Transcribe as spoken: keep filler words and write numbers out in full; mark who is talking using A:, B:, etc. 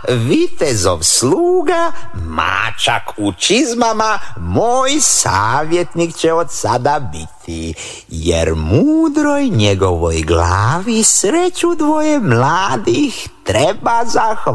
A: vitezov sluga, mačak u čizmama, moj savjetnik će od sada biti, jer mudroj njegovoj glavi sreću dvoje mladih treba zahvaliti.